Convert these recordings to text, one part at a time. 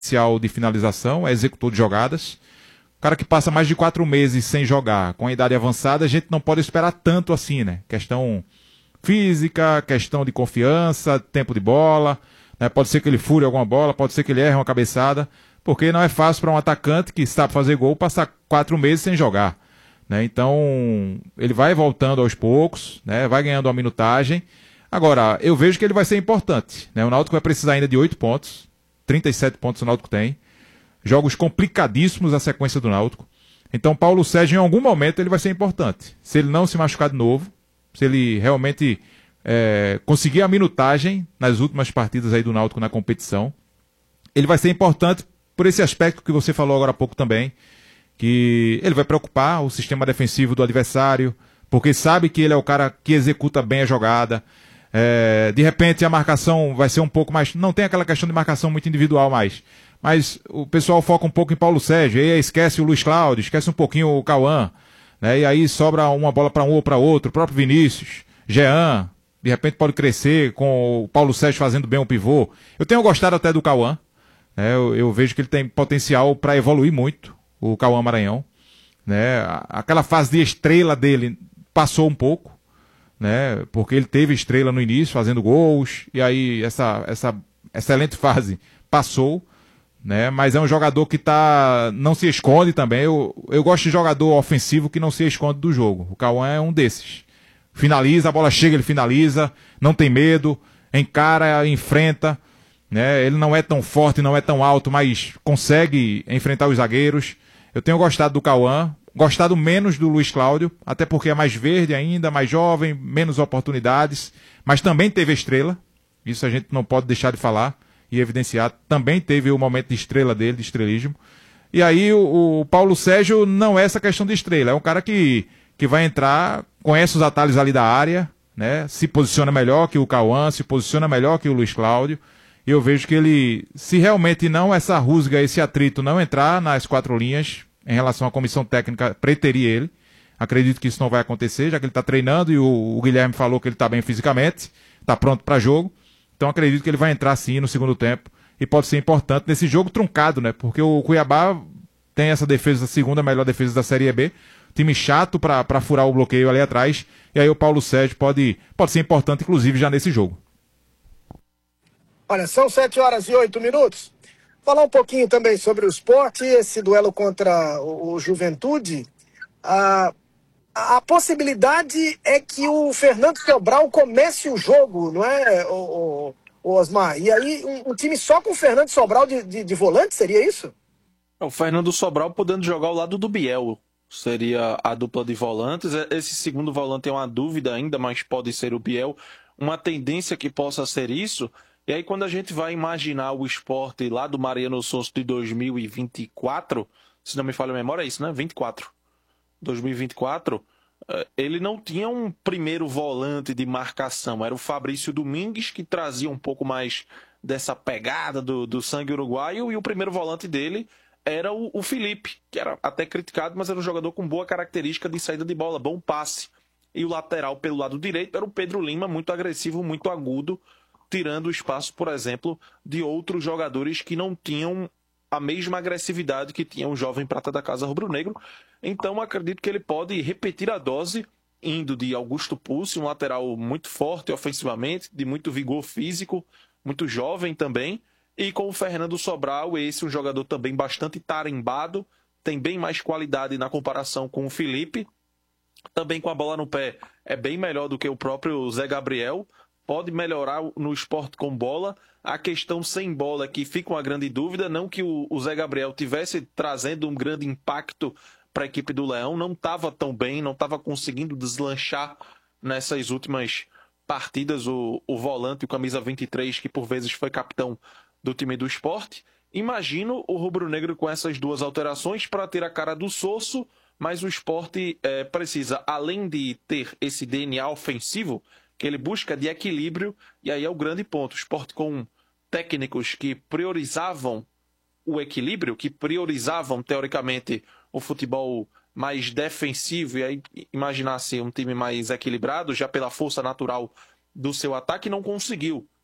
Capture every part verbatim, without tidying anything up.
potencial de finalização, é executor de jogadas. O cara que passa mais de quatro meses sem jogar, com a idade avançada, a gente não pode esperar tanto assim, né? Questão física, questão de confiança, tempo de bola, né? Pode ser que ele fure alguma bola, pode ser que ele erre uma cabeçada, porque não é fácil para um atacante que sabe fazer gol passar quatro meses sem jogar, né? Então, ele vai voltando aos poucos, né? Vai ganhando uma minutagem. Agora, eu vejo que ele vai ser importante, né? O Náutico vai precisar ainda de oito pontos, trinta e sete pontos o Náutico tem, jogos complicadíssimos a sequência do Náutico. Então, Paulo Sérgio, em algum momento, ele vai ser importante. Se ele não se machucar de novo, se ele realmente é, conseguir a minutagem nas últimas partidas aí do Náutico na competição, ele vai ser importante por esse aspecto que você falou agora há pouco também, que ele vai preocupar o sistema defensivo do adversário, porque sabe que ele é o cara que executa bem a jogada. É, de repente, a marcação vai ser um pouco mais... Não tem aquela questão de marcação muito individual mais, mas o pessoal foca um pouco em Paulo Sérgio, e aí esquece o Luiz Cláudio, esquece um pouquinho o Cauã, né? E aí sobra uma bola para um ou para outro, o próprio Vinícius, Jean, de repente pode crescer com o Paulo Sérgio fazendo bem o pivô. Eu tenho gostado até do Cauã, né? eu, eu vejo que ele tem potencial para evoluir muito, o Cauã Maranhão, né? Aquela fase de estrela dele passou um pouco, né? Porque ele teve estrela no início, fazendo gols, e aí essa, essa excelente fase passou, né? Mas é um jogador que tá, não se esconde também. Eu, eu gosto de jogador ofensivo que não se esconde do jogo. O Cauã é um desses. Finaliza, a bola chega, ele finaliza, não tem medo, encara, enfrenta, né? Ele não é tão forte, não é tão alto, mas consegue enfrentar os zagueiros. Eu tenho gostado do Cauã, gostado menos do Luiz Cláudio, até porque é mais verde ainda, mais jovem, menos oportunidades, mas também teve estrela. Isso a gente não pode deixar de falar e evidenciar, também teve o momento de estrela dele, de estrelismo. E aí o, o Paulo Sérgio não é essa questão de estrela, é um cara que, que vai entrar, conhece os atalhos ali da área, né? Se posiciona melhor que o Cauã, se posiciona melhor que o Luiz Cláudio, e eu vejo que ele, se realmente não essa rusga, esse atrito não entrar nas quatro linhas, em relação à comissão técnica, preterir ele, acredito que isso não vai acontecer, já que ele está treinando e o, o Guilherme falou que ele está bem fisicamente, está pronto para jogo. Então acredito que ele vai entrar sim no segundo tempo e pode ser importante nesse jogo truncado, né? Porque o Cuiabá tem essa defesa, a segunda melhor defesa da Série B, time chato para furar o bloqueio ali atrás, e aí o Paulo Sérgio pode, pode ser importante, inclusive, já nesse jogo. Olha, são sete horas e oito minutos. Falar um pouquinho também sobre o Sport, esse duelo contra o, o Juventude. A, a possibilidade é que o Fernando Sobral comece o jogo, não é, o, o, o Osmar? E aí um, um time só com o Fernando Sobral de, de, de volante, seria isso? O Fernando Sobral podendo jogar ao lado do Biel, seria a dupla de volantes. Esse segundo volante é uma dúvida ainda, mas pode ser o Biel. Uma tendência que possa ser isso. E aí quando a gente vai imaginar o Sport lá do Mariano Souza de dois mil e vinte e quatro, se não me falha a memória é isso, né? vinte e quatro. dois mil e vinte e quatro, ele não tinha um primeiro volante de marcação. Era o Fabrício Domingues, que trazia um pouco mais dessa pegada do, do sangue uruguaio, e o primeiro volante dele era o, o Felipe, que era até criticado, mas era um jogador com boa característica de saída de bola, bom passe. E o lateral pelo lado direito era o Pedro Lima, muito agressivo, muito agudo, tirando o espaço, por exemplo, de outros jogadores que não tinham a mesma agressividade que tinha o jovem prata da Casa Rubro-Negro. Então acredito que ele pode repetir a dose, indo de Augusto Pulse, um lateral muito forte ofensivamente, de muito vigor físico, muito jovem também, e com o Fernando Sobral, esse um jogador também bastante tarimbado, tem bem mais qualidade na comparação com o Felipe, também com a bola no pé é bem melhor do que o próprio Zé Gabriel, pode melhorar no Sport com bola. A questão sem bola que fica uma grande dúvida, não que o, o Zé Gabriel tivesse trazendo um grande impacto para a equipe do Leão, não estava tão bem, não estava conseguindo deslanchar nessas últimas partidas o, o volante, o camisa vinte e três, que por vezes foi capitão do time do Sport. Imagino o rubro-negro com essas duas alterações para ter a cara do Sosso, mas o Sport é, precisa, além de ter esse D N A ofensivo, que ele busca de equilíbrio, e aí é o grande ponto. O Sport com técnicos que priorizavam o equilíbrio, que priorizavam, teoricamente, o futebol mais defensivo, e aí imaginasse um time mais equilibrado, já pela força natural do seu ataque, não conseguiu.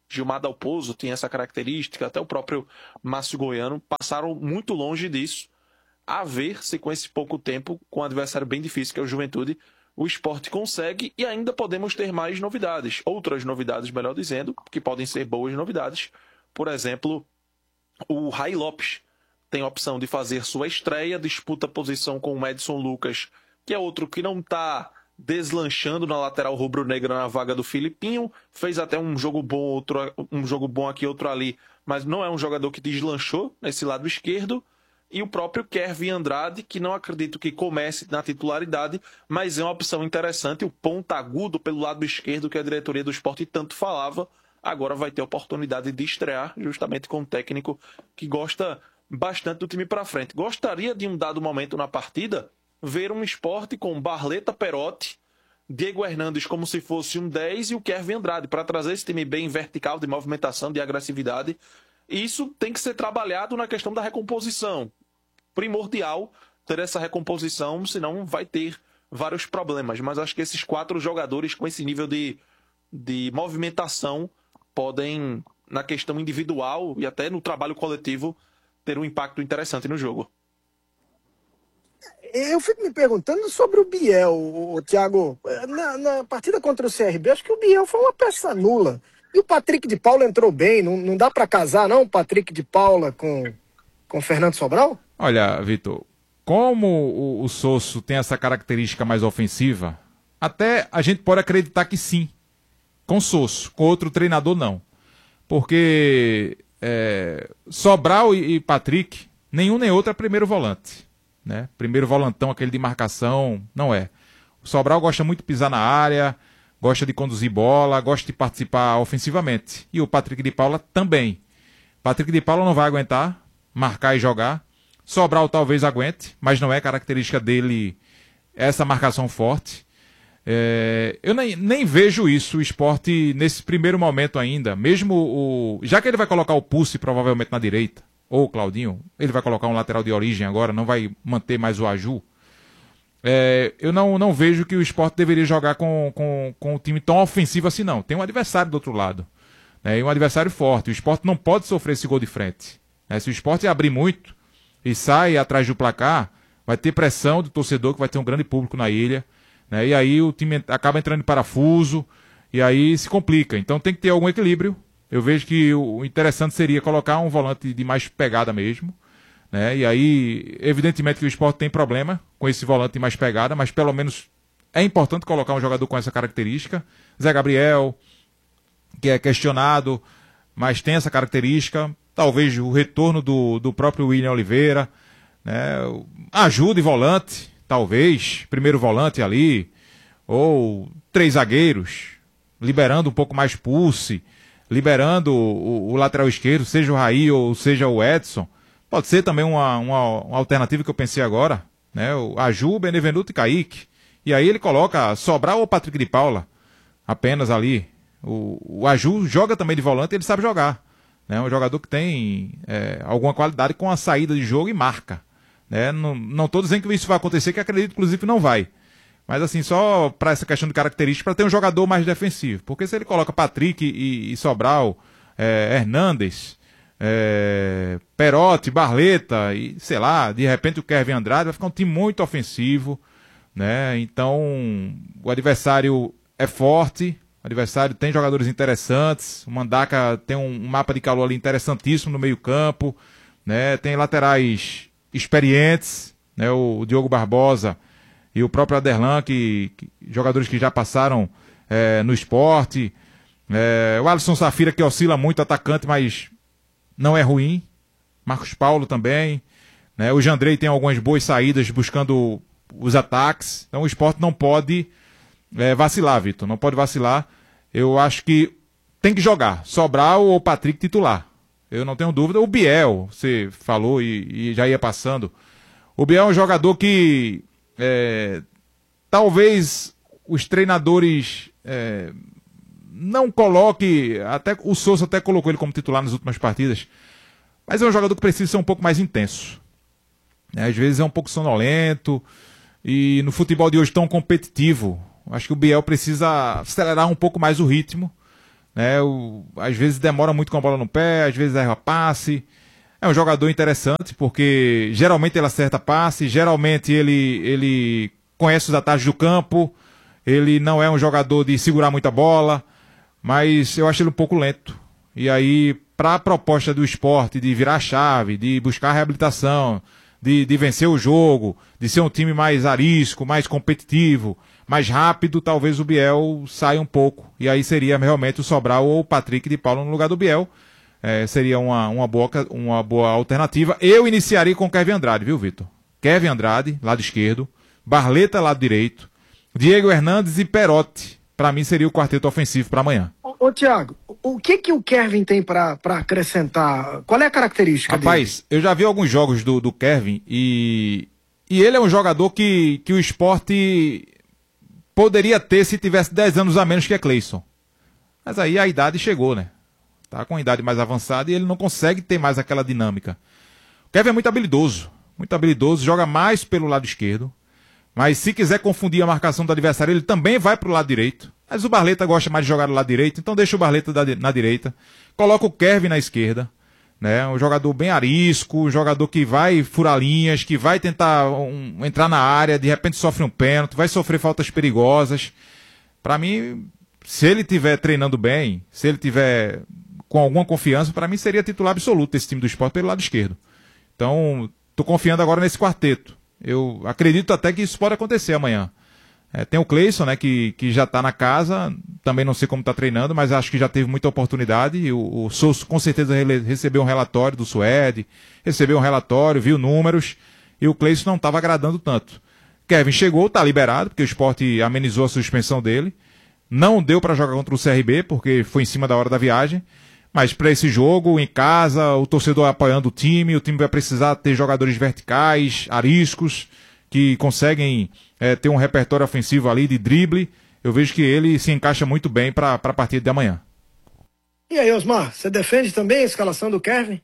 Gilmar Dalpozo tinha essa característica, até o próprio Márcio Goiano passaram muito longe disso. A ver se com esse pouco tempo, com um adversário bem difícil que é o Juventude, o Sport consegue, e ainda podemos ter mais novidades. Outras novidades, melhor dizendo, que podem ser boas novidades. Por exemplo, o Ray Lopes tem a opção de fazer sua estreia, disputa a posição com o Madison Lucas, que é outro que não está deslanchando na lateral rubro-negra na vaga do Filipinho, fez até um jogo bom, outro, um jogo bom aqui, outro ali, mas não é um jogador que deslanchou nesse lado esquerdo. E o próprio Kevin Andrade, que não acredito que comece na titularidade, mas é uma opção interessante, o ponta agudo pelo lado esquerdo que a diretoria do Sport tanto falava, agora vai ter a oportunidade de estrear justamente com um técnico que gosta bastante do time para frente. Gostaria de um dado momento na partida ver um Sport com Barleta, Perotti, Diego Hernandes como se fosse um dez e o Kevin Andrade, para trazer esse time bem vertical de movimentação, de agressividade. Isso tem que ser trabalhado na questão da recomposição. Primordial ter essa recomposição, senão vai ter vários problemas. Mas acho que esses quatro jogadores com esse nível de, de movimentação podem, na questão individual e até no trabalho coletivo, ter um impacto interessante no jogo. Eu fico me perguntando sobre o Biel, o Thiago. Na, na partida contra o C R B, acho que o Biel foi uma peça nula. E o Patrick de Paula entrou bem. Não, não dá para casar, não, o Patrick de Paula com com o Fernando Sobral? Olha, Vitor, como o, o Sosso tem essa característica mais ofensiva, até a gente pode acreditar que sim, com o Sosso, com outro treinador não. Porque é, Sobral e, e Patrick, nenhum nem outro é primeiro volante. Né? Primeiro volantão, aquele de marcação, não é. O Sobral gosta muito de pisar na área, gosta de conduzir bola, gosta de participar ofensivamente. E o Patrick de Paula também. Patrick de Paula não vai aguentar marcar e jogar. Sobral talvez aguente, mas não é característica dele essa marcação forte. É, eu nem, nem vejo isso, o Sport, nesse primeiro momento ainda. Mesmo o. Já que ele vai colocar o Pulse provavelmente na direita, ou o Claudinho, ele vai colocar um lateral de origem agora, não vai manter mais o Aju. É, eu não, não vejo que o Sport deveria jogar com, com, com um time tão ofensivo assim, não. Tem um adversário do outro lado. Né, e um adversário forte. O Sport não pode sofrer esse gol de frente. Né, se o Sport abrir muito e sai atrás do placar, vai ter pressão do torcedor, que vai ter um grande público na ilha. Né, e aí o time acaba entrando em parafuso, e aí se complica. Então tem que ter algum equilíbrio. Eu vejo que o interessante seria colocar um volante de mais pegada mesmo. Né? E aí, evidentemente que o Sport tem problema com esse volante de mais pegada, mas pelo menos é importante colocar um jogador com essa característica. Zé Gabriel, que é questionado, mas tem essa característica. Talvez o retorno do, do próprio William Oliveira. Né? Ajude volante, talvez. Primeiro volante ali. Ou três zagueiros, liberando um pouco mais pulse. Liberando o, o lateral esquerdo, seja o Raí ou seja o Edson. Pode ser também uma, uma, uma alternativa que eu pensei agora, né? O Aju, Benevenuto e Kaique. E aí ele coloca Sobral ou Patrick de Paula, apenas ali. O, o Aju joga também de volante e ele sabe jogar. É né? Um jogador que tem é, alguma qualidade com a saída de jogo e marca. Né? Não estou dizendo que isso vai acontecer, que acredito inclusive não vai. Mas assim, só para essa questão de característica, para ter um jogador mais defensivo. Porque se ele coloca Patrick e, e Sobral, é, Hernandes, é, Perotti, Barleta, e sei lá, de repente o Kevin Andrade, vai ficar um time muito ofensivo. Né? Então, o adversário é forte, o adversário tem jogadores interessantes, o Mandaca tem um, um mapa de calor ali interessantíssimo no meio campo, né? Tem laterais experientes, né? o, o Diogo Barbosa e o próprio Aderlan, que, que, jogadores que já passaram é, no esporte. É, o Alisson Safira, que oscila muito, atacante, mas não é ruim. Marcos Paulo também. Né? O Jandrei tem algumas boas saídas buscando os ataques. Então o Sport não pode é, vacilar, Vitor. Não pode vacilar. Eu acho que tem que jogar. Sobral ou Patrick titular. Eu não tenho dúvida. O Biel, você falou e, e já ia passando. O Biel é um jogador que É, talvez os treinadores é, não coloquem, até o Sousa até colocou ele como titular nas últimas partidas, mas é um jogador que precisa ser um pouco mais intenso, né? Às vezes é um pouco sonolento, e no futebol de hoje tão competitivo, acho que o Biel precisa acelerar um pouco mais o ritmo, né? O, às vezes demora muito com a bola no pé, às vezes erra passe. É um jogador interessante, porque geralmente ele acerta passe, geralmente ele, ele conhece os atalhos do campo, ele não é um jogador de segurar muita bola, mas eu acho ele um pouco lento. E aí, para a proposta do esporte de virar a chave, de buscar a reabilitação, de, de vencer o jogo, de ser um time mais arisco, mais competitivo, mais rápido, talvez o Biel saia um pouco. E aí seria realmente o Sobral ou o Patrick de Paula no lugar do Biel. É, seria uma, uma, boa, uma boa alternativa. Eu iniciaria com Kevin Andrade, viu, Vitor? Kevin Andrade, lado esquerdo. Barleta, lado direito. Diego Hernandes e Perotti. Para mim seria o quarteto ofensivo para amanhã. Ô, ô Thiago, o que que o Kevin tem para acrescentar? Qual é a característica Rapaz, dele? eu já vi alguns jogos do, do Kevin e, e ele é um jogador que, que o esporte poderia ter se tivesse dez anos a menos que a Cleison. Mas aí a idade chegou, né? Tá com a idade mais avançada e ele não consegue ter mais aquela dinâmica. O Kevin é muito habilidoso, muito habilidoso, joga mais pelo lado esquerdo, mas se quiser confundir a marcação do adversário, ele também vai pro lado direito. Mas o Barleta gosta mais de jogar do lado direito, então deixa o Barleta na direita, coloca o Kevin na esquerda, né? Um jogador bem arisco, um jogador que vai furar linhas, que vai tentar um, entrar na área, de repente sofre um pênalti, vai sofrer faltas perigosas. Para mim, se ele estiver treinando bem, se ele tiver com alguma confiança, para mim seria titular absoluto esse time do Sport pelo lado esquerdo. Então, tô confiando agora nesse quarteto. Eu acredito até que isso pode acontecer amanhã. É, tem o Cleison, né, que, que já está na casa, também não sei como está treinando, mas acho que já teve muita oportunidade. O, o Sousa com certeza recebeu um relatório do Suede, recebeu um relatório, viu números, e o Cleison não estava agradando tanto. Kevin chegou, está liberado, porque o Sport amenizou a suspensão dele. Não deu para jogar contra o C R B, porque foi em cima da hora da viagem. Mas para esse jogo, em casa, o torcedor apoiando o time, o time vai precisar ter jogadores verticais, ariscos, que conseguem é, ter um repertório ofensivo ali de drible. Eu vejo que ele se encaixa muito bem para a partida de amanhã. E aí, Osmar, você defende também a escalação do Kevin?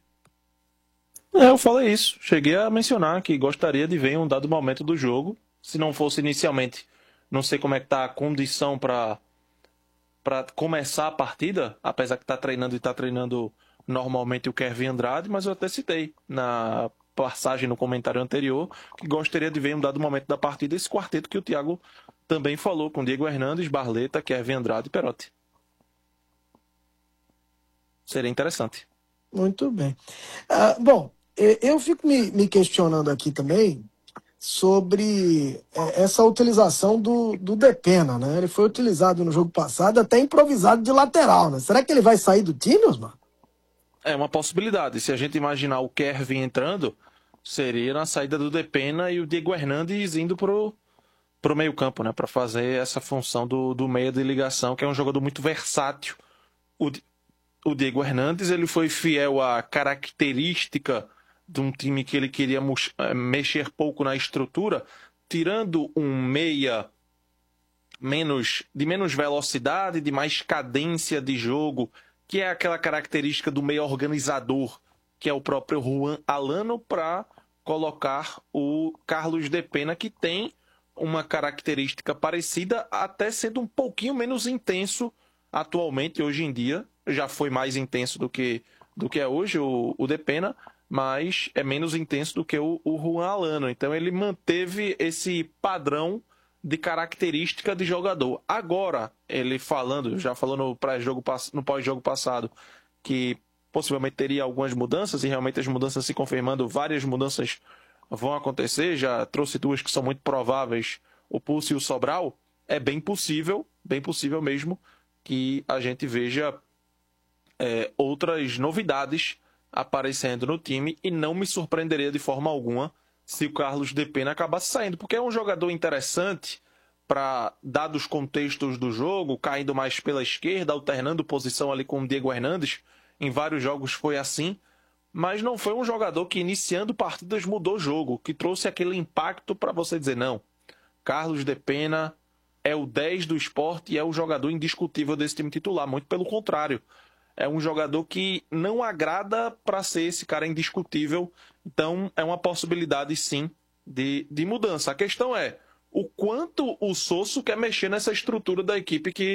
É, eu falei isso. Cheguei a mencionar que gostaria de ver em um dado momento do jogo, se não fosse inicialmente. Não sei como é que tá a condição para para começar a partida, apesar que está treinando e está treinando normalmente o Kevin Andrade, mas eu até citei na passagem no comentário anterior que gostaria de ver em um dado momento da partida esse quarteto que o Thiago também falou, com Diego Hernandes, Barleta, Kevin Andrade e Perotti. Seria interessante. Muito bem. Uh, bom, eu fico me, me questionando aqui também sobre essa utilização do, do Depena, né? Ele foi utilizado no jogo passado, até improvisado de lateral, né? Será que ele vai sair do time, Osmar? É uma possibilidade. Se a gente imaginar o Kevin entrando, seria na saída do Depena e o Diego Hernandes indo pro, pro meio campo, né? Para fazer essa função do, do meia de ligação, que é um jogador muito versátil. O, o Diego Hernandes, ele foi fiel à característica de um time que ele queria mexer pouco na estrutura, tirando um meia menos, de menos velocidade, de mais cadência de jogo, que é aquela característica do meia organizador, que é o próprio Juan Alano, para colocar o Carlos Depena, que tem uma característica parecida, até sendo um pouquinho menos intenso atualmente, hoje em dia. Já foi mais intenso do que, do que é hoje o, o Depena, mas é menos intenso do que o, o Juan Alano. Então ele manteve esse padrão de característica de jogador. Agora, ele falando, já falou no, pré-jogo, no pós-jogo passado, que possivelmente teria algumas mudanças, e realmente as mudanças se confirmando, várias mudanças vão acontecer, já trouxe duas que são muito prováveis, o Pulse e o Sobral. É bem possível, bem possível mesmo, que a gente veja é, outras novidades aparecendo no time, e não me surpreenderia de forma alguma se o Carlos Depena acabasse saindo, porque é um jogador interessante para, dados os contextos do jogo, caindo mais pela esquerda, alternando posição ali com o Diego Hernandes. Em vários jogos foi assim, mas não foi um jogador que, iniciando partidas, mudou o jogo, que trouxe aquele impacto para você dizer, não, Carlos Depena é o dez do Sport e é o jogador indiscutível desse time titular. Muito pelo contrário. É um jogador que não agrada para ser esse cara indiscutível. Então, é uma possibilidade, sim, de, de mudança. A questão é o quanto o Sosso quer mexer nessa estrutura da equipe que,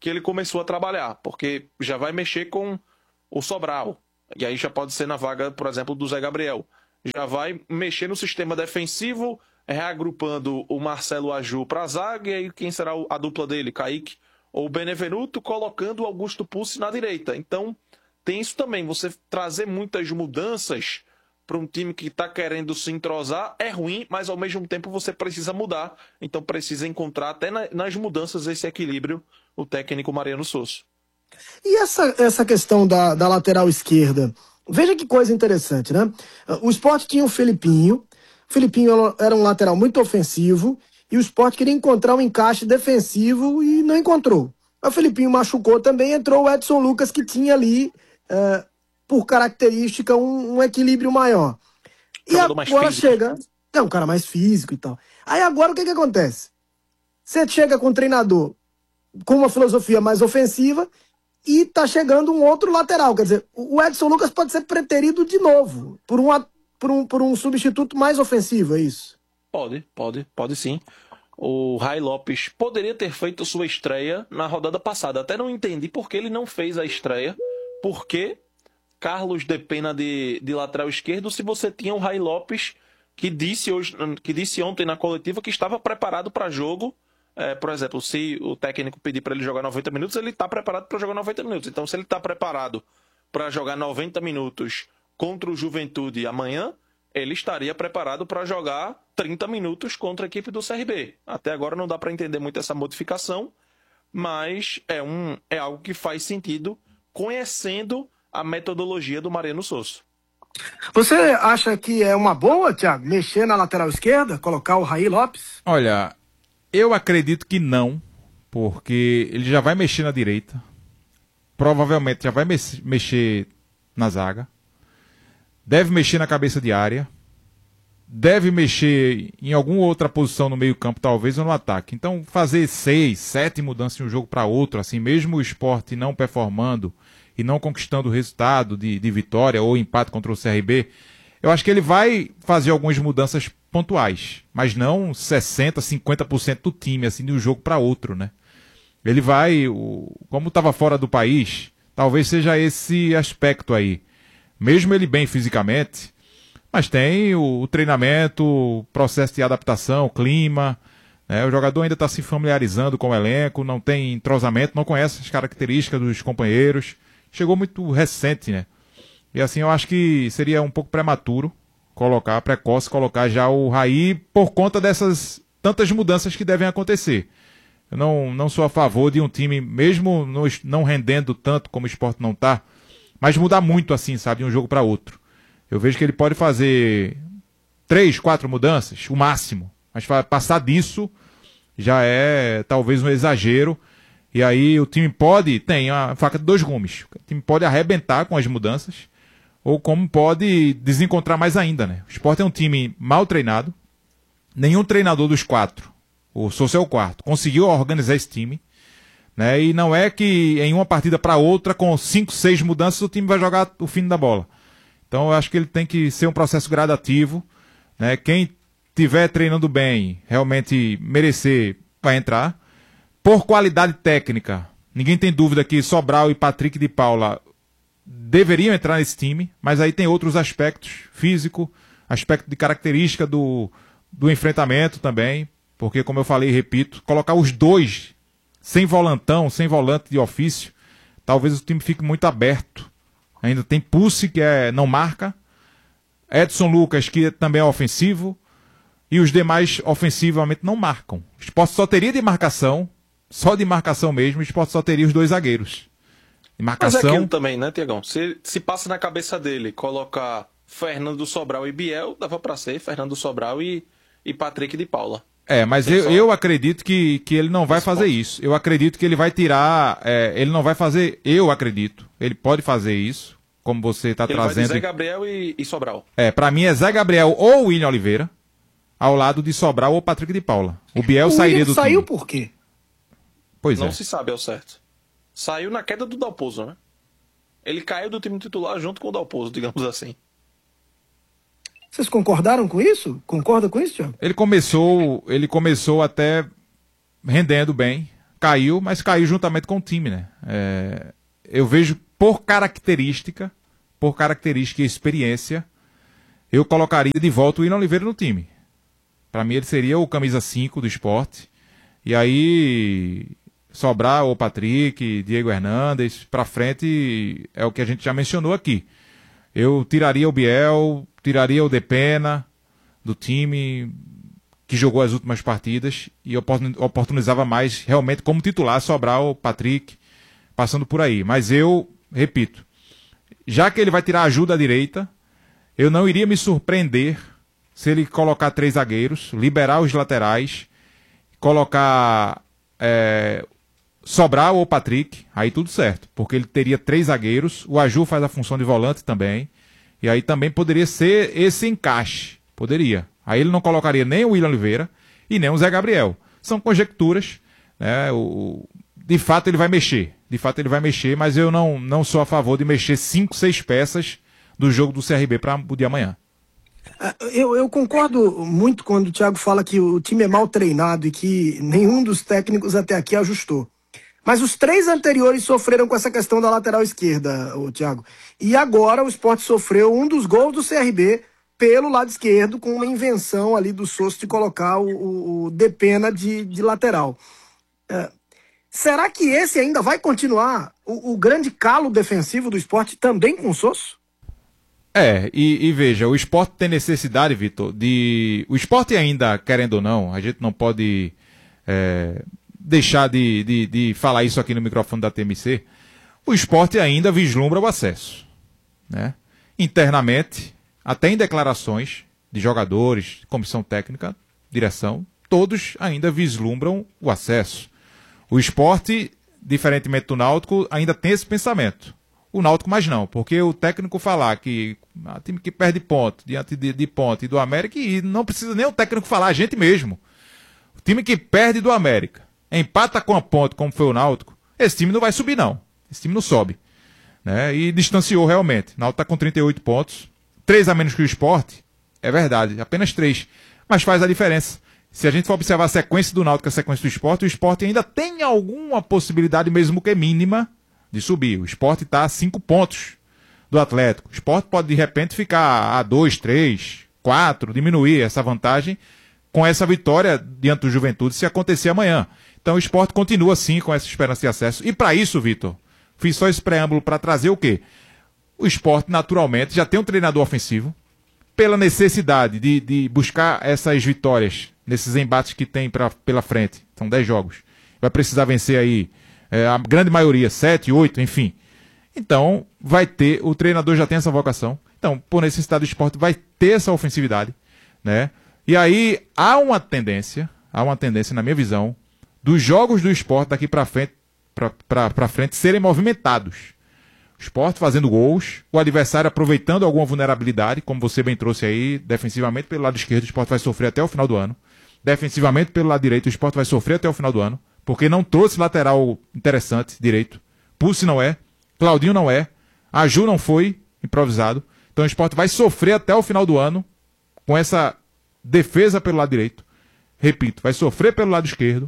que ele começou a trabalhar, porque já vai mexer com o Sobral, e aí já pode ser na vaga, por exemplo, do Zé Gabriel. Já vai mexer no sistema defensivo, reagrupando o Marcelo Aju para a zaga, e aí quem será a dupla dele, Kaique ou Benevenuto, colocando o Augusto Pucci na direita. Então, tem isso também, você trazer muitas mudanças para um time que está querendo se entrosar é ruim, mas ao mesmo tempo você precisa mudar, então precisa encontrar até nas mudanças esse equilíbrio, o técnico Mariano Souza. E essa, essa questão da, da lateral esquerda? Veja que coisa interessante, né? O Sport tinha o Felipinho, o Felipinho era um lateral muito ofensivo, e o Sport queria encontrar um encaixe defensivo e não encontrou. O Felipinho machucou também, entrou o Edson Lucas, que tinha ali, uh, por característica, um, um equilíbrio maior. E Jogador agora chega... É um cara mais físico e tal. Aí agora o que que acontece? Você chega com um treinador com uma filosofia mais ofensiva e tá chegando um outro lateral. Quer dizer, o Edson Lucas pode ser preterido de novo por um, por um, por um substituto mais ofensivo, é isso? Pode, pode, pode sim. O Ray Lopes poderia ter feito sua estreia na rodada passada. Até não entendi por que ele não fez a estreia. Porque Carlos Depena de, de lateral esquerdo, se você tinha o Ray Lopes, que disse, hoje, que disse ontem na coletiva que estava preparado para jogo. É, por exemplo, se o técnico pedir para ele jogar noventa minutos, ele está preparado para jogar noventa minutos. Então, se ele está preparado para jogar noventa minutos contra o Juventude amanhã, ele estaria preparado para jogar trinta minutos contra a equipe do C R B. Até agora não dá para entender muito essa modificação, mas é, um, é algo que faz sentido conhecendo a metodologia do Mariano Souza. Você acha que é uma boa, Thiago, mexer na lateral esquerda, colocar o Ray Lopes? Olha... Eu acredito que não, porque ele já vai mexer na direita, provavelmente já vai me mexer na zaga, deve mexer na cabeça de área, deve mexer em alguma outra posição no meio campo, talvez, ou no ataque. Então, fazer seis, sete mudanças de um jogo para outro, assim, mesmo o Sport não performando e não conquistando o resultado de, de vitória ou empate contra o C R B, eu acho que ele vai fazer algumas mudanças pontuais, mas não sessenta, cinquenta por cento do time, assim, de um jogo para outro, né? Ele vai, o, como estava fora do país, talvez seja esse aspecto aí. Mesmo ele bem fisicamente, mas tem o, o treinamento, o processo de adaptação, o clima, né? O jogador ainda está se familiarizando com o elenco, não tem entrosamento, não conhece as características dos companheiros, chegou muito recente, né? E assim, eu acho que seria um pouco prematuro colocar, precoce, colocar já o Raí por conta dessas tantas mudanças que devem acontecer. Eu não, não sou a favor de um time, mesmo no, não rendendo tanto como o Sport não está, mas mudar muito assim, sabe, de um jogo para outro. Eu vejo que ele pode fazer três, quatro mudanças, o máximo, mas passar disso já é talvez um exagero. E aí o time pode, tem a faca de dois gumes, o time pode arrebentar com as mudanças, ou como pode desencontrar mais ainda, né? O Sport é um time mal treinado, nenhum treinador dos quatro, o Sousa é o quarto, conseguiu organizar esse time, né? E não é que em uma partida para outra, com cinco, seis mudanças, o time vai jogar o fim da bola. Então eu acho que ele tem que ser um processo gradativo, né? Quem estiver treinando bem, realmente merecer, vai entrar. Por qualidade técnica, ninguém tem dúvida que Sobral e Patrick de Paula deveriam entrar nesse time, mas aí tem outros aspectos, físico, aspecto de característica do, do enfrentamento também, porque como eu falei e repito, colocar os dois sem volantão, sem volante de ofício, talvez o time fique muito aberto. Ainda tem Pucci, que é, não marca, Edson Lucas, que também é ofensivo, e os demais ofensivamente não marcam. O Sport só teria de marcação, só de marcação mesmo, o Sport só teria os dois zagueiros. Marcação... Mas é aquilo também, né, Tiagão? Se, se passa na cabeça dele colocar Fernando Sobral e Biel, dava para ser Fernando Sobral e, e Patrick de Paula. É, mas eu, só... eu acredito que, que ele não vai Esse fazer ponto. isso. Eu acredito que ele vai tirar... É, ele não vai fazer... Eu acredito. Ele pode fazer isso, como você está trazendo. Vai de Zé Gabriel e, e Sobral. É, para mim é Zé Gabriel ou William Oliveira, ao lado de Sobral ou Patrick de Paula. O Biel o sairia do saiu time. Por quê? Pois não é. Não se sabe ao certo. Saiu na queda do Dalpozo, né? Ele caiu do time titular junto com o Dalpozo, digamos assim. Vocês concordaram com isso? Concorda com isso, Thiago? Ele começou, ele começou até rendendo bem, caiu, mas caiu juntamente com o time, né? É, eu vejo por característica, por característica e experiência, eu colocaria de volta o William Oliveira no time. Para mim ele seria o camisa cinco do Sport. E aí sobrar o Patrick, Diego Hernandes, para frente é o que a gente já mencionou aqui. Eu tiraria o Biel, tiraria o Depena do time que jogou as últimas partidas e oportunizava mais realmente como titular sobrar o Patrick passando por aí. Mas eu, repito, já que ele vai tirar a ajuda à direita, eu não iria me surpreender se ele colocar três zagueiros, liberar os laterais, colocar é, Sobral ou Patrick, aí tudo certo, porque ele teria três zagueiros, o Aju faz a função de volante também, e aí também poderia ser esse encaixe, poderia. Aí ele não colocaria nem o William Oliveira e nem o Zé Gabriel. São conjecturas, né? O, de fato ele vai mexer, de fato ele vai mexer, mas eu não, não sou a favor de mexer cinco, seis peças do jogo do C R B para o dia amanhã. Eu, eu concordo muito quando o Thiago fala que o time é mal treinado e que nenhum dos técnicos até aqui ajustou. Mas os três anteriores sofreram com essa questão da lateral esquerda, o Thiago. E agora o Sport sofreu um dos gols do C R B pelo lado esquerdo, com uma invenção ali do Sosso de colocar o, o, o Depena de, de lateral. É, será que esse ainda vai continuar o, o grande calo defensivo do Sport também com o Sosso? É, e, e veja, o Sport tem necessidade, Vitor, de... O Sport ainda, querendo ou não, a gente não pode é, deixar de, de, de falar isso aqui no microfone da T M C, o Sport ainda vislumbra o acesso, né? Internamente, até em declarações de jogadores, comissão técnica, direção, todos ainda vislumbram o acesso. O Sport, diferentemente do Náutico, ainda tem esse pensamento. O Náutico mais não, porque o técnico falar que o time que perde ponto diante de, de Ponte e do América, e não precisa nem o técnico falar, a gente mesmo. O time que perde do América, empata com a Ponte, como foi o Náutico, esse time não vai subir não. Esse time não sobe. Né? E distanciou realmente. O Náutico está com trinta e oito pontos, três a menos que o Sport, é verdade, apenas três. Mas faz a diferença. Se a gente for observar a sequência do Náutico e a sequência do Sport, o Sport ainda tem alguma possibilidade, mesmo que mínima, de subir. O Sport está a cinco pontos do Atlético. O Sport pode, de repente, ficar a dois, três, quatro, diminuir essa vantagem com essa vitória diante do Juventude, se acontecer amanhã. Então o Sport continua, sim, com essa esperança de acesso. E para isso, Vitor, fiz só esse preâmbulo para trazer o quê? O Sport, naturalmente, já tem um treinador ofensivo, pela necessidade de, de buscar essas vitórias nesses embates que tem pra, pela frente. São dez jogos. Vai precisar vencer aí É, a grande maioria, sete, oito, enfim. Então, vai ter, o treinador já tem essa vocação. Então, por necessidade do Sport, vai ter essa ofensividade, né? E aí, há uma tendência, há uma tendência, na minha visão, dos jogos do Sport daqui para frente, para frente serem movimentados. O Sport fazendo gols, o adversário aproveitando alguma vulnerabilidade, como você bem trouxe aí, defensivamente pelo lado esquerdo, o Sport vai sofrer até o final do ano. Defensivamente pelo lado direito, o Sport vai sofrer até o final do ano. Porque não trouxe lateral interessante, direito. Pulse não é, Claudinho não é, Aju não foi improvisado. Então o Sport vai sofrer até o final do ano com essa defesa pelo lado direito. Repito, vai sofrer pelo lado esquerdo.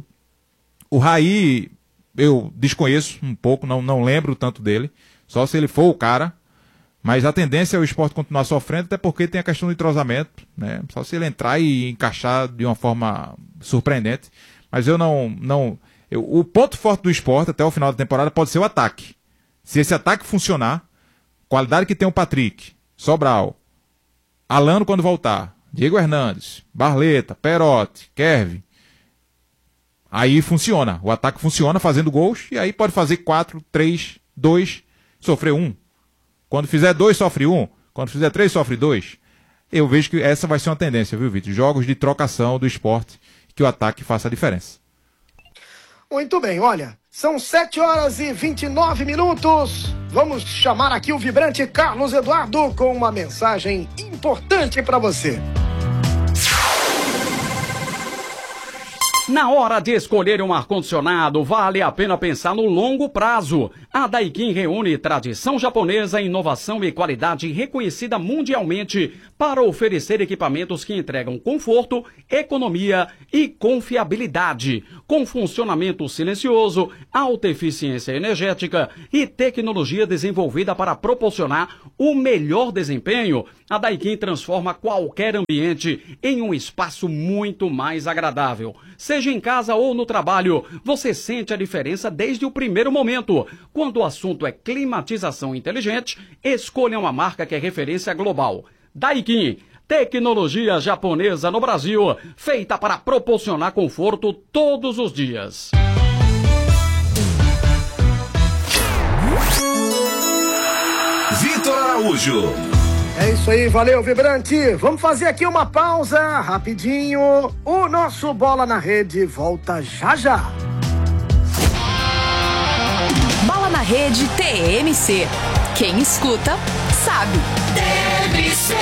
O Raí, eu desconheço um pouco, não, não lembro tanto dele. Só se ele for o cara. Mas a tendência é o Sport continuar sofrendo, até porque tem a questão do entrosamento, né? Só se ele entrar e encaixar de uma forma surpreendente. Mas eu não... não eu, o ponto forte do Sport até o final da temporada pode ser o ataque. Se esse ataque funcionar, qualidade que tem o Patrick, Sobral, Alano quando voltar, Diego Hernandes, Barleta, Perotti, Kervin, aí funciona. O ataque funciona fazendo gols e aí pode fazer quatro, três, dois, sofrer um. Quando fizer dois, sofre um. Quando fizer três, sofre dois. Eu vejo que essa vai ser uma tendência, viu, Vitor? Jogos de trocação do Sport, que o ataque faça a diferença. Muito bem, olha, são sete horas e vinte e nove minutos. Vamos chamar aqui o vibrante Carlos Eduardo com uma mensagem importante para você. Na hora de escolher um ar-condicionado, vale a pena pensar no longo prazo. A Daikin reúne tradição japonesa, inovação e qualidade reconhecida mundialmente para oferecer equipamentos que entregam conforto, economia e confiabilidade, com funcionamento silencioso, alta eficiência energética e tecnologia desenvolvida para proporcionar o melhor desempenho. A Daikin transforma qualquer ambiente em um espaço muito mais agradável. Seja em casa ou no trabalho, você sente a diferença desde o primeiro momento. Quando o assunto é climatização inteligente, escolha uma marca que é referência global. Daikin, tecnologia japonesa no Brasil, feita para proporcionar conforto todos os dias. Vitor Araújo. É isso aí, valeu, Vibrante. Vamos fazer aqui uma pausa, rapidinho. O nosso Bola na Rede volta já já. Bola na Rede T M C. Quem escuta, sabe. T M C.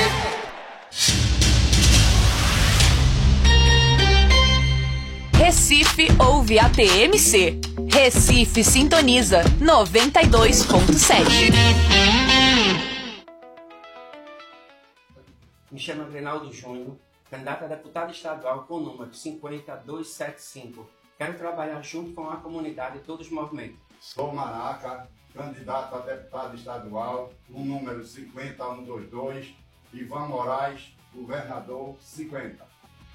Recife ouve a T M C. Recife sintoniza noventa e dois ponto sete. Me chamo Reinaldo Júnior, candidato a deputado estadual com o número cinquenta dois setenta e cinco. Quero trabalhar junto com a comunidade e todos os movimentos. Sou Maraca, candidato a deputado estadual, o número cinquenta um dois dois. Ivan Moraes, governador cinquenta.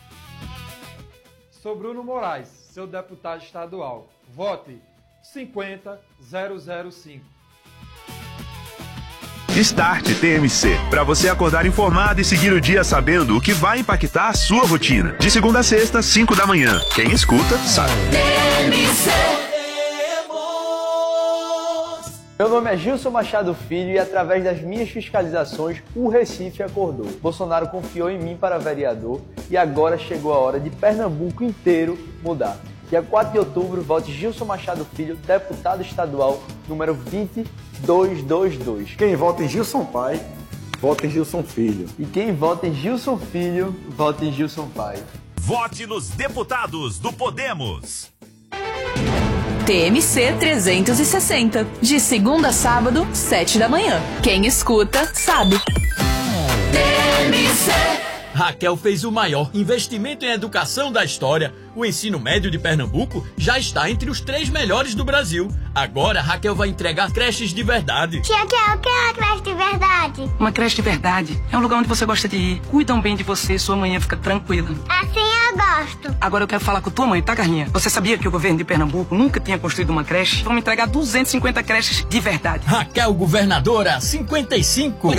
Sou Bruno Moraes, seu deputado estadual. Vote cinquenta zero zero cinco. Start T M C, para você acordar informado e seguir o dia sabendo o que vai impactar a sua rotina. De segunda a sexta, cinco da manhã. Quem escuta, sabe. T M C. Meu nome é Gilson Machado Filho e através das minhas fiscalizações, o Recife acordou. Bolsonaro confiou em mim para vereador e agora chegou a hora de Pernambuco inteiro mudar. Dia quatro de outubro, vote Gilson Machado Filho, deputado estadual, número vinte dois dois dois. Quem vota em Gilson Pai, vota em Gilson Filho. E quem vota em Gilson Filho, vota em Gilson Pai. Vote nos deputados do Podemos. T M C trezentos e sessenta, de segunda a sábado, sete da manhã. Quem escuta, sabe. T M C. Raquel fez o maior investimento em educação da história. O ensino médio de Pernambuco já está entre os três melhores do Brasil. Agora, Raquel vai entregar creches de verdade. Tia, tia, o que é uma creche de verdade? Uma creche de verdade é um lugar onde você gosta de ir. Cuidam bem de você, sua manhã fica tranquila. Assim eu gosto. Agora eu quero falar com tua mãe, tá, Carlinha? Você sabia que o governo de Pernambuco nunca tinha construído uma creche? Vamos entregar duzentas e cinquenta creches de verdade. Raquel, governadora, cinquenta e cinco.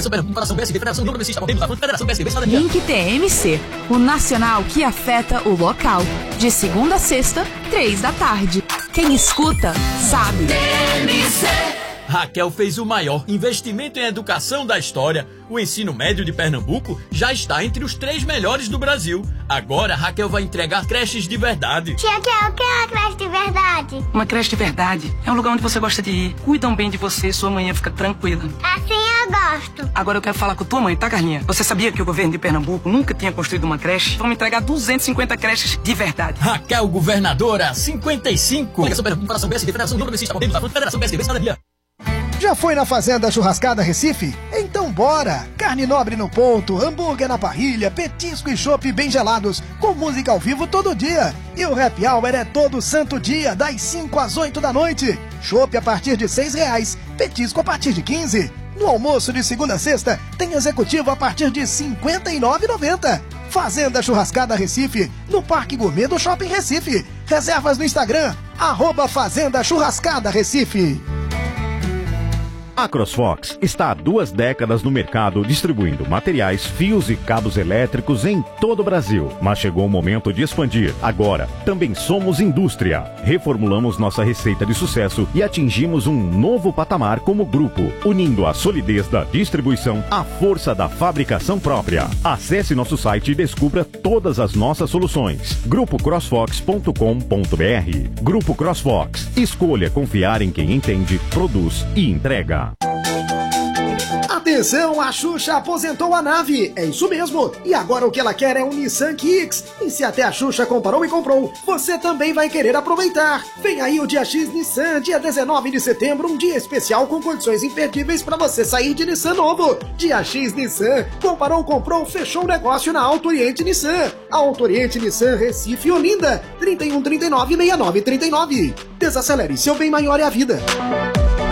Link T M C, o nacional que afeta o local. De segunda a sexta, três da tarde. Quem escuta, sabe. T M C. Raquel fez o maior investimento em educação da história. O ensino médio de Pernambuco já está entre os três melhores do Brasil. Agora, Raquel vai entregar creches de verdade. Tia, tia, o que é uma creche de verdade? Uma creche de verdade é um lugar onde você gosta de ir. Cuidam bem de você, sua manhã fica tranquila. Assim eu gosto. Agora eu quero falar com tua mãe, tá, Carlinha? Você sabia que o governo de Pernambuco nunca tinha construído uma creche? Vamos entregar duzentas e cinquenta creches de verdade. Raquel, governadora, cinquenta e cinco. Já foi na Fazenda Churrascada Recife? Então bora! Carne nobre no ponto, hambúrguer na parrilha, petisco e chopp bem gelados, com música ao vivo todo dia. E o happy hour é todo santo dia, das cinco às oito da noite. Chopp a partir de seis reais, petisco a partir de quinze. No almoço de segunda a sexta, tem executivo a partir de cinquenta e nove reais e noventa centavos. Fazenda Churrascada Recife, no Parque Gourmet do Shopping Recife. Reservas no Instagram, arroba Fazenda Churrascada Recife. A CrossFox está há duas décadas no mercado distribuindo materiais, fios e cabos elétricos em todo o Brasil. Mas chegou o momento de expandir. Agora, também somos indústria. Reformulamos nossa receita de sucesso e atingimos um novo patamar como grupo, unindo a solidez da distribuição à força da fabricação própria. Acesse nosso site e descubra todas as nossas soluções. grupo crossfox ponto com ponto br. Grupo CrossFox. Escolha confiar em quem entende, produz e entrega. Atenção, a Xuxa aposentou a nave. É isso mesmo. E agora o que ela quer é um Nissan Kicks. E se até a Xuxa comparou e comprou, você também vai querer aproveitar. Vem aí o Dia X Nissan, dia dezenove de setembro, um dia especial com condições imperdíveis para você sair de Nissan novo. Dia X Nissan. Comparou, comprou, fechou o negócio na Alto Oriente Nissan. Alto Oriente Nissan, Recife e Olinda. trinta e um, trinta e nove, sessenta e nove, trinta e nove. Desacelere, seu bem maior é a vida.